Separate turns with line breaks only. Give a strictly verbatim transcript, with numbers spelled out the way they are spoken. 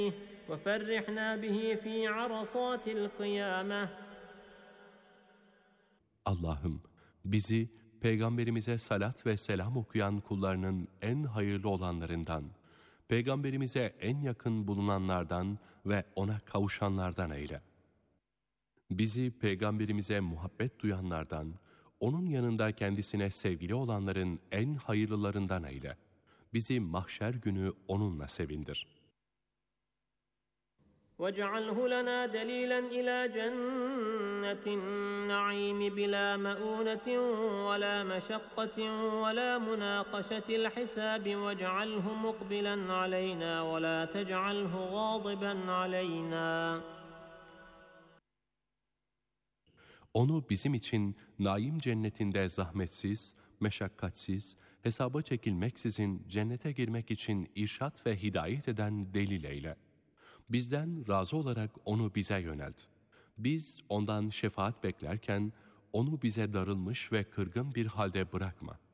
وفرحنا به في عرصات القيامة.
Allah'ım bizi Peygamberimize salat ve selam okuyan kullarının en hayırlı olanlarından, Peygamberimize en yakın bulunanlardan ve ona kavuşanlardan eyle. Bizi Peygamberimize muhabbet duyanlardan, onun yanında kendisine sevgili olanların en hayırlılarından eyle. Bizi mahşer günü onunla sevindir.
وَاجْعَلْهُ لَنَا دَلِيلًا إِلَى جَنَّةِ النَّعِيمِ بِلَا مَؤُونَةٍ وَلَا مَشَقَّةٍ وَلَا مُنَاقَشَةِ الْحِسَابِ وَاجْعَلْهُ مُقْبِلًا عَلَيْنَا وَلَا تَجْعَلْهُ غَاضِبًا عَلَيْنَا.
Onu bizim için naim cennetinde zahmetsiz, meşakkatsiz, hesaba çekilmeksizin cennete girmek için irşat ve hidayet eden delil eyle. Bizden razı olarak onu bize yönelt. Biz ondan şefaat beklerken onu bize darılmış ve kırgın bir halde bırakma.